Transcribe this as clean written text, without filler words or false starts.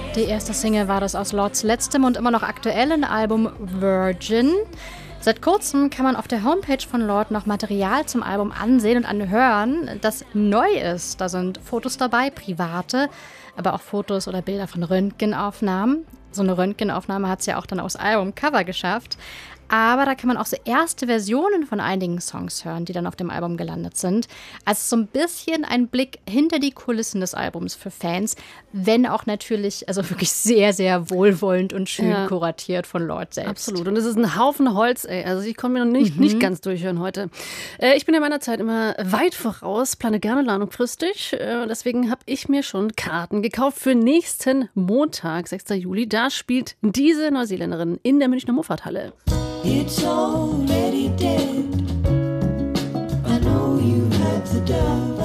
Die erste Single war das aus Lords letztem und immer noch aktuellen Album Virgin. Seit kurzem kann man auf der Homepage von Lord noch Material zum Album ansehen und anhören, das neu ist. Da sind Fotos dabei, private, aber auch Fotos oder Bilder von Röntgenaufnahmen. So eine Röntgenaufnahme hat es ja auch dann aufs Albumcover geschafft. Aber da kann man auch so erste Versionen von einigen Songs hören, die dann auf dem Album gelandet sind. Also so ein bisschen ein Blick hinter die Kulissen des Albums für Fans, wenn auch natürlich, also wirklich sehr, sehr wohlwollend und schön kuratiert von Lord selbst. Absolut. Und es ist ein Haufen Holz, ey. Also ich komme mir noch nicht ganz durchhören heute. Ich bin in meiner Zeit immer weit voraus, plane gerne langfristig. Deswegen habe ich mir schon Karten gekauft für nächsten Montag, 6. Juli. Da spielt diese Neuseeländerin in der Münchner Muffathalle. It's already dead. I know you have the doubt.